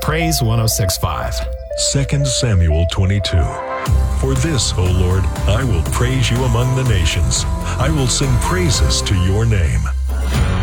Praise 106.5. 2 Samuel 22. For this, O Lord, I will praise you among the nations. I will sing praises to your name.